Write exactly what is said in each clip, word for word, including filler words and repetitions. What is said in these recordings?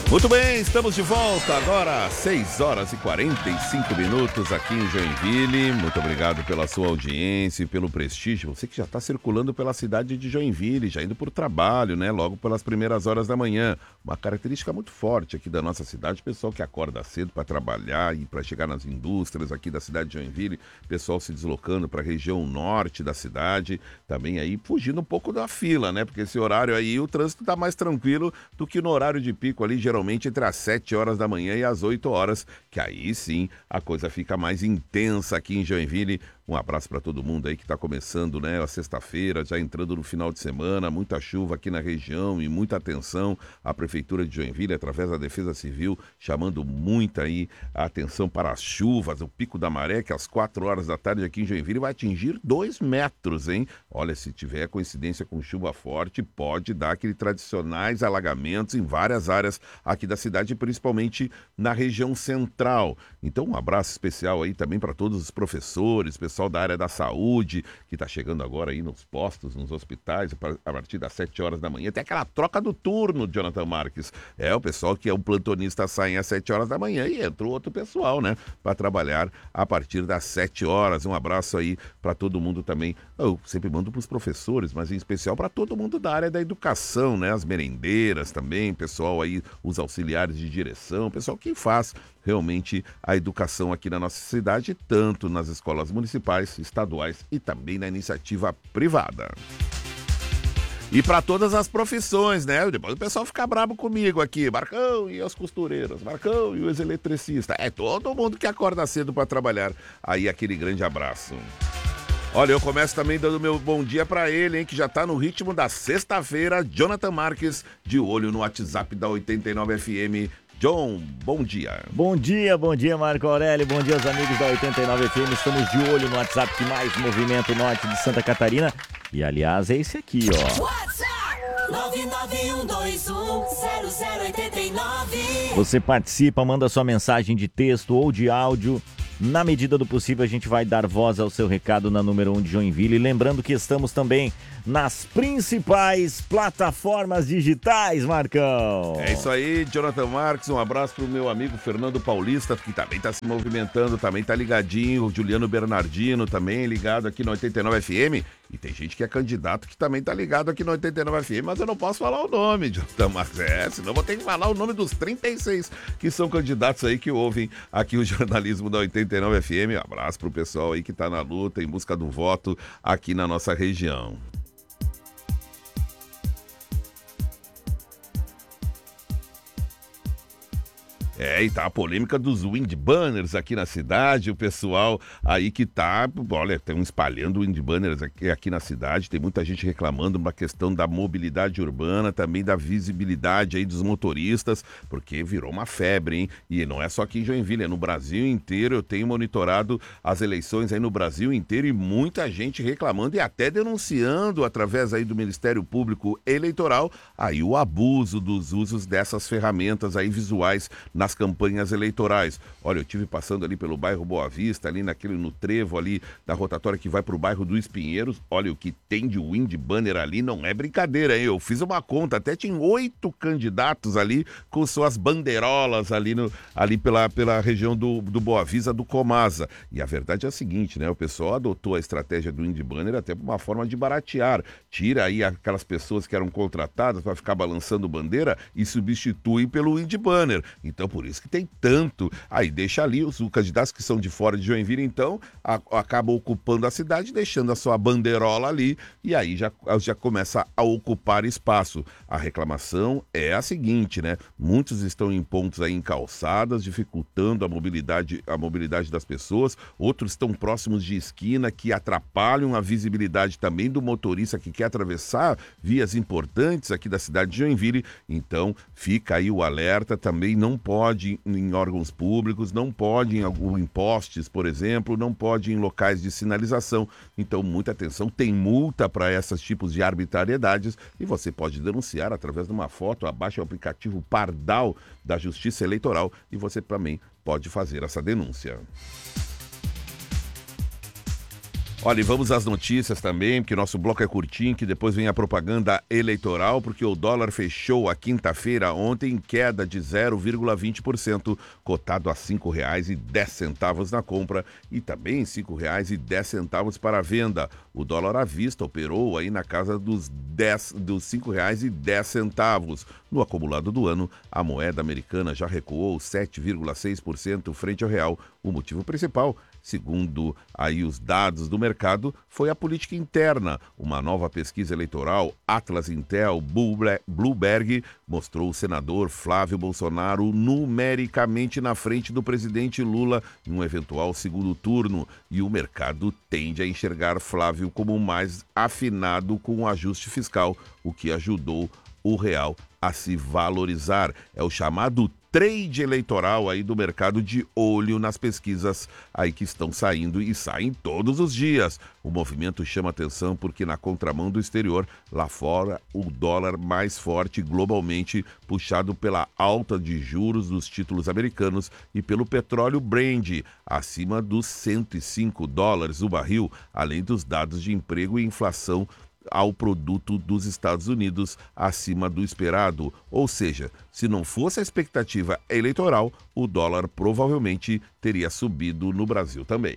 Muito bem, estamos de volta agora, seis horas e quarenta e cinco minutos aqui em Joinville. Muito obrigado pela sua audiência e pelo prestígio. Você que já está circulando pela cidade de Joinville, já indo por trabalho, né? Logo pelas primeiras horas da manhã. Uma característica muito forte aqui da nossa cidade, pessoal que acorda cedo para trabalhar e para chegar nas indústrias aqui da cidade de Joinville, pessoal se deslocando para a região norte da cidade, também aí fugindo um pouco da fila, né? Porque esse horário aí o trânsito está mais tranquilo do que no horário de pico ali, geralmente entre as sete horas da manhã e as oito horas, que aí sim a coisa fica mais intensa aqui em Joinville. Um abraço para todo mundo aí que está começando, né, a sexta-feira, já entrando no final de semana, muita chuva aqui na região e muita atenção. A Prefeitura de Joinville, através da Defesa Civil, chamando muita aí a atenção para as chuvas, o pico da maré, que às quatro horas da tarde aqui em Joinville vai atingir dois metros, hein? Olha, se tiver coincidência com chuva forte, pode dar aqueles tradicionais alagamentos em várias áreas aqui da cidade, principalmente na região central. Então, um abraço especial aí também para todos os professores, pessoal da área da saúde, que está chegando agora aí nos postos, nos hospitais, a partir das sete horas da manhã. Tem aquela troca do turno, Jonathan Marques. É, o pessoal que é o plantonista sai às sete horas da manhã e entra outro pessoal, né, para trabalhar a partir das sete horas. Um abraço aí para todo mundo também. Eu sempre mando para os professores, mas em especial para todo mundo da área da educação, né, as merendeiras também, pessoal aí, os auxiliares de direção, pessoal que faz realmente a educação aqui na nossa cidade, tanto nas escolas municipais, estaduais e também na iniciativa privada. E para todas as profissões, né? Depois o pessoal fica bravo comigo aqui. Marcão e as costureiras, Marcão e os eletricistas. É todo mundo que acorda cedo para trabalhar. Aí aquele grande abraço. Olha, eu começo também dando meu bom dia pra ele, hein, que já tá no ritmo da sexta-feira, Jonathan Marques, de olho no WhatsApp da oitenta e nove F M. John, bom dia. Bom dia, bom dia, Marco Aurélio, bom dia aos amigos da oitenta e nove F M. Estamos de olho no WhatsApp que mais movimenta o norte de Santa Catarina. E, aliás, é esse aqui, ó. WhatsApp nove nove um dois um zero zero oito nove. Você participa, manda sua mensagem de texto ou de áudio. Na medida do possível, a gente vai dar voz ao seu recado na número um de Joinville. E lembrando que estamos também nas principais plataformas digitais, Marcão. É isso aí, Jonathan Marques. Um abraço pro meu amigo Fernando Paulista, que também tá se movimentando, também tá ligadinho. O Juliano Bernardino também ligado aqui no oitenta e nove F M. E tem gente que é candidato que também tá ligado aqui no oitenta e nove F M, mas eu não posso falar o nome, Jonathan Marques. É, senão eu vou ter que falar o nome dos trinta e seis que são candidatos aí que ouvem aqui o jornalismo da oitenta e nove F M. Um abraço pro pessoal aí que tá na luta, em busca do voto aqui na nossa região. É, e tá a polêmica dos wind banners aqui na cidade, o pessoal aí que tá, olha, estão espalhando wind banners aqui, aqui na cidade, tem muita gente reclamando uma questão da mobilidade urbana, também da visibilidade aí dos motoristas, porque virou uma febre, hein? E não é só aqui em Joinville, é no Brasil inteiro. Eu tenho monitorado as eleições aí no Brasil inteiro e muita gente reclamando e até denunciando através aí do Ministério Público Eleitoral aí o abuso dos usos dessas ferramentas aí visuais na campanhas eleitorais. Olha, eu tive passando ali pelo bairro Boa Vista, ali naquele, no trevo ali da rotatória que vai pro bairro do Espinheiros. Olha, o que tem de wind banner ali não é brincadeira, hein? Eu fiz uma conta, até tinha oito candidatos ali com suas bandeirolas ali, no, ali pela, pela região do, do Boa Vista, do Comasa. E a verdade é a seguinte, né? O pessoal adotou a estratégia do wind banner até por uma forma de baratear. Tira aí aquelas pessoas que eram contratadas para ficar balançando bandeira e substitui pelo wind banner. Então, por isso que tem tanto. Aí deixa ali os candidatos que são de fora de Joinville, então, a, acabam ocupando a cidade, deixando a sua bandeirola ali, e aí já, já começa a ocupar espaço. A reclamação é a seguinte, né? Muitos estão em pontos aí em calçadas, dificultando a mobilidade, a mobilidade das pessoas. Outros estão próximos de esquina, que atrapalham a visibilidade também do motorista que quer atravessar vias importantes aqui da cidade de Joinville. Então, fica aí o alerta. Também não pode em órgãos públicos, não pode em, em postes, por exemplo, não pode em locais de sinalização. Então, muita atenção, tem multa para esses tipos de arbitrariedades e você pode denunciar através de uma foto. Abaixa o aplicativo Pardal da Justiça Eleitoral e você também pode fazer essa denúncia. Olha, e vamos às notícias também, porque nosso bloco é curtinho, que depois vem a propaganda eleitoral, porque o dólar fechou a quinta-feira ontem em queda de zero vírgula vinte por cento, cotado a cinco reais e dez centavos na compra e também cinco reais e dez centavos para a venda. O dólar à vista operou aí na casa dos, dez, dos cinco reais e dez centavos. No acumulado do ano, a moeda americana já recuou sete vírgula seis por cento frente ao real. O motivo principal, segundo aí os dados do mercado, foi a política interna. Uma nova pesquisa eleitoral, Atlas Intel Bloomberg, mostrou o senador Flávio Bolsonaro numericamente na frente do presidente Lula em um eventual segundo turno, e o mercado tende a enxergar Flávio como mais afinado com o ajuste fiscal, o que ajudou o real a se valorizar. É o chamado trade eleitoral aí do mercado, de olho nas pesquisas aí que estão saindo e saem todos os dias. O movimento chama atenção porque na contramão do exterior, lá fora, o dólar mais forte globalmente, puxado pela alta de juros dos títulos americanos e pelo petróleo Brent, acima dos cento e cinco dólares o barril, além dos dados de emprego e inflação ao produto dos Estados Unidos acima do esperado. Ou seja, se não fosse a expectativa eleitoral, o dólar provavelmente teria subido no Brasil também.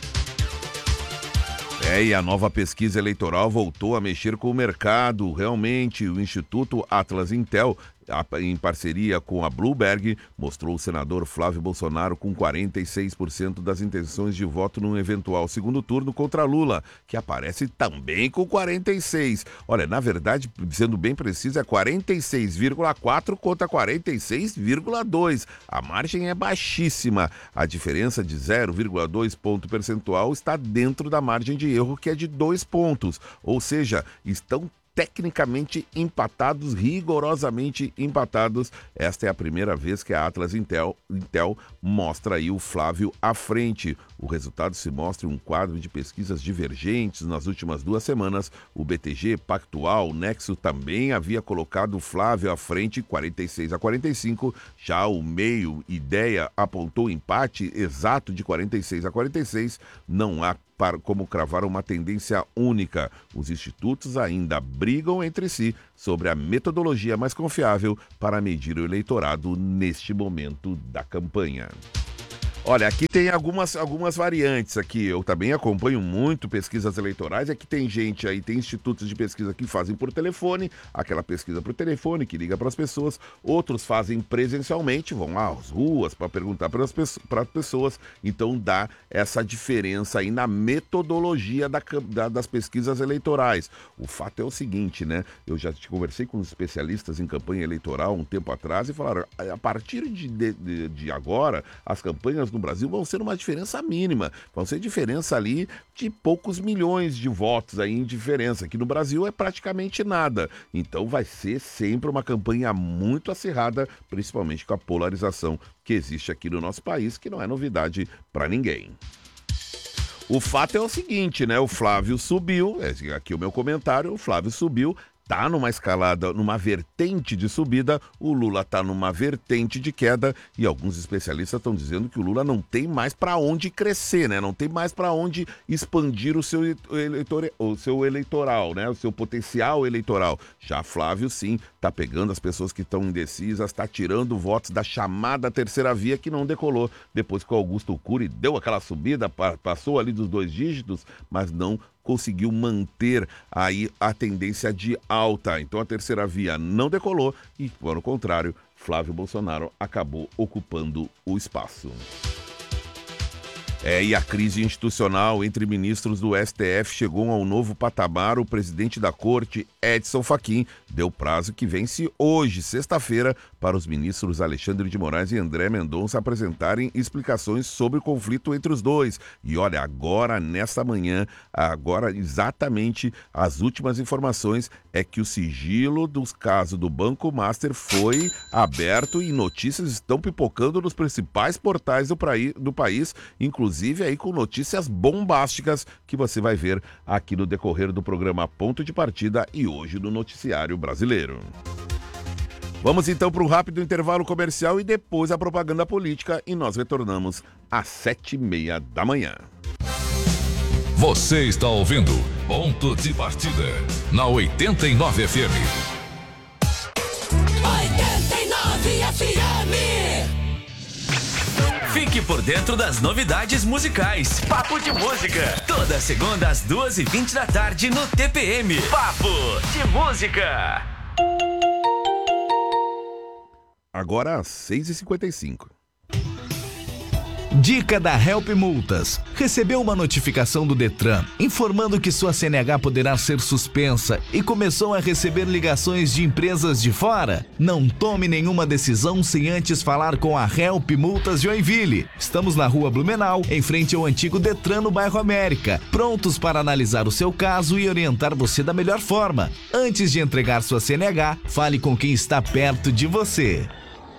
É, e a nova pesquisa eleitoral voltou a mexer com o mercado. Realmente, o Instituto Atlas Intel, em parceria com a Bloomberg, mostrou o senador Flávio Bolsonaro com quarenta e seis por cento das intenções de voto num eventual segundo turno contra Lula, que aparece também com quarenta e seis por cento. Olha, na verdade, sendo bem preciso, é quarenta e seis vírgula quatro por cento contra quarenta e seis vírgula dois por cento. A margem é baixíssima. A diferença de zero vírgula dois ponto percentual está dentro da margem de erro, que é de dois pontos. Ou seja, estão tecnicamente empatados, rigorosamente empatados. Esta é a primeira vez que a Atlas Intel, Intel mostra aí o Flávio à frente. O resultado se mostra em um quadro de pesquisas divergentes nas últimas duas semanas. O B T G Pactual, Nexo, também havia colocado o Flávio à frente, quarenta e seis a quarenta e cinco. Já o Meio Ideia apontou empate exato de quarenta e seis a quarenta e seis. Não há para como cravar uma tendência única. Os institutos ainda brigam entre si sobre a metodologia mais confiável para medir o eleitorado neste momento da campanha. Olha, aqui tem algumas, algumas variantes aqui. Eu também acompanho muito pesquisas eleitorais. Aqui tem gente aí, tem institutos de pesquisa que fazem por telefone, aquela pesquisa por telefone, que liga para as pessoas. Outros fazem presencialmente, vão lá às ruas para perguntar para as pessoas. Então dá essa diferença aí na metodologia da, da, das pesquisas eleitorais. O fato é o seguinte, né? Eu já te conversei com especialistas em campanha eleitoral um tempo atrás e falaram, a partir de, de, de agora, as campanhas no Brasil vão ser uma diferença mínima, vão ser diferença ali de poucos milhões de votos aí em diferença. Aqui no Brasil é praticamente nada, então vai ser sempre uma campanha muito acirrada, principalmente com a polarização que existe aqui no nosso país, que não é novidade para ninguém. O fato é o seguinte, né? O Flávio subiu, aqui o meu comentário, o Flávio subiu, tá numa escalada, numa vertente de subida, o Lula tá numa vertente de queda, e alguns especialistas estão dizendo que o Lula não tem mais para onde crescer, né? Não tem mais para onde expandir o seu, eleitor, o seu eleitoral, né? O seu potencial eleitoral. Já Flávio, sim, tá pegando as pessoas que estão indecisas, tá tirando votos da chamada terceira via, que não decolou depois que o Augusto Cury deu aquela subida, passou ali dos dois dígitos, mas não conseguiu manter aí a tendência de alta. Então a terceira via não decolou e, por contrário, Flávio Bolsonaro acabou ocupando o espaço. É, e a crise institucional entre ministros do S T F chegou a um novo patamar. O presidente da corte, Edson Fachin, deu prazo que vence hoje, sexta-feira, para os ministros Alexandre de Moraes e André Mendonça apresentarem explicações sobre o conflito entre os dois. E olha, agora, nessa manhã, agora exatamente as últimas informações é que o sigilo dos casos do Banco Master foi aberto e notícias estão pipocando nos principais portais do, praí, do país, inclusive Inclusive aí com notícias bombásticas que você vai ver aqui no decorrer do programa Ponto de Partida e hoje no Noticiário Brasileiro. Vamos então para um rápido intervalo comercial e depois a propaganda política, e nós retornamos às sete e meia da manhã. Você está ouvindo Ponto de Partida na oitenta e nove F M. oitenta e nove F M. Fique por dentro das novidades musicais. Papo de Música. Toda segunda às duas e vinte da tarde no T P M. Papo de Música. Agora às seis e cinquenta e cinco. Dica da Help Multas. Recebeu uma notificação do Detran informando que sua C N H poderá ser suspensa e começou a receber ligações de empresas de fora? Não tome nenhuma decisão sem antes falar com a Help Multas Joinville. Estamos na Rua Blumenau, em frente ao antigo Detran no bairro América, prontos para analisar o seu caso e orientar você da melhor forma. Antes de entregar sua C N H, fale com quem está perto de você.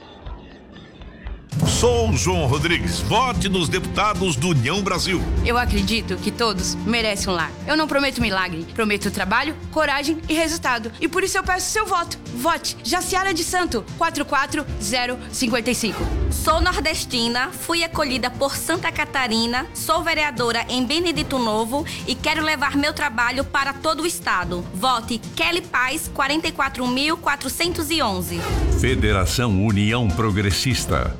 Sou João Rodrigues. Vote nos deputados do União Brasil. Eu acredito que todos merecem um lar. Eu não prometo milagre, prometo trabalho, coragem e resultado. E por isso eu peço seu voto. Vote Jaciara de Santo, quatro quatro zero cinco cinco. Sou nordestina, fui acolhida por Santa Catarina, sou vereadora em Benedito Novo e quero levar meu trabalho para todo o estado. Vote Kelly Paz, quarenta e quatro mil quatrocentos e onze. Federação União Progressista.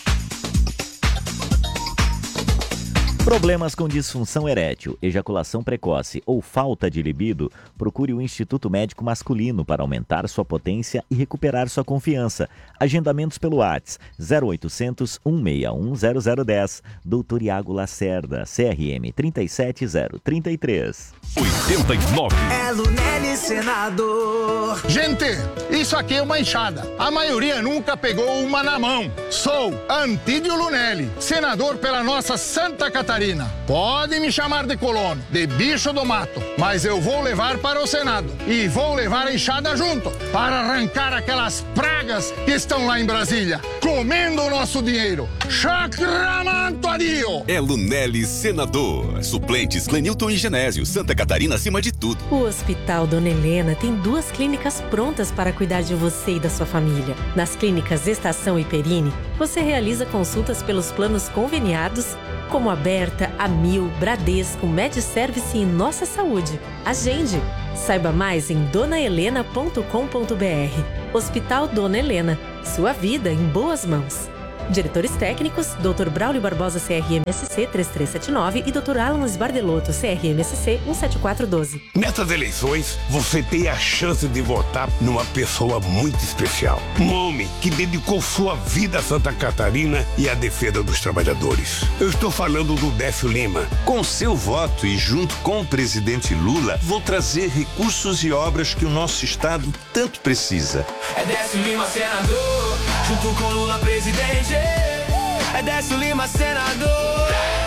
Problemas com disfunção erétil, ejaculação precoce ou falta de libido? Procure o Instituto Médico Masculino para aumentar sua potência e recuperar sua confiança. Agendamentos pelo WhatsApp zero oitocentos, cento e sessenta e um, zero zero um zero. doutor Iago Lacerda, C R M trinta e sete zero trinta e três. oitenta e nove. É Lunelli Senador. Gente, isso aqui é uma enxada. A maioria nunca pegou uma na mão. Sou Antídio Lunelli, senador pela nossa Santa Catarina. Pode me chamar de colono, de bicho do mato, mas eu vou levar para o Senado e vou levar a enxada junto para arrancar aquelas pragas que estão lá em Brasília, comendo o nosso dinheiro. Chacramanto adio! É Lunelli Senador. Suplentes Clenilton e Genésio. Santa Catarina acima de tudo. O Hospital Dona Helena tem duas clínicas prontas para cuidar de você e da sua família. Nas clínicas Estação e Perini, você realiza consultas pelos planos conveniados, como a Berta, Amil, Bradesco, MedService e Nossa Saúde. Agende! Saiba mais em dona helena ponto com ponto b r. Hospital Dona Helena. Sua vida em boas mãos. Diretores técnicos, doutor Braulio Barbosa, C R M S C três três sete nove e doutor Alan Sbardelotto, C R M S C um sete quatro um dois. Nessas eleições, você tem a chance de votar numa pessoa muito especial. Um homem que dedicou sua vida a Santa Catarina e à defesa dos trabalhadores. Eu estou falando do Décio Lima. Com seu voto e junto com o presidente Lula, vou trazer recursos e obras que o nosso estado tanto precisa. É Décio Lima, senador, junto com Lula, presidente. É Décio Lima, senador.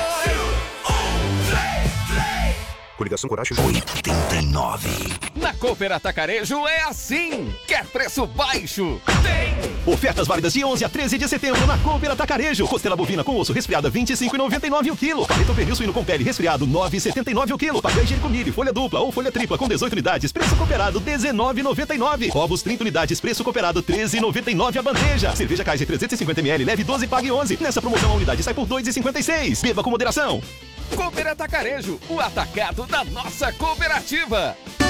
Coligação Coragem oitenta e nove. Na Cooper Atacarejo é assim. Quer preço baixo? Tem! Ofertas válidas de onze a treze de setembro na Cooper Atacarejo. Costela bovina com osso resfriada vinte e cinco reais e noventa e nove centavos o quilo. Paleta pernil suíno com pele resfriado nove reais e setenta e nove centavos o quilo. Papel higiênico milho, folha dupla ou folha tripla com dezoito unidades, preço cooperado dezenove reais e noventa e nove centavos. Ovos trinta unidades, preço cooperado treze reais e noventa e nove centavos a bandeja. Cerveja Kaiser trezentos e cinquenta mililitros, leve doze e pague onze. Nessa promoção a unidade sai por dois reais e cinquenta e seis centavos. Beba com moderação. Cooper Atacarejo, o atacado da nossa cooperativa.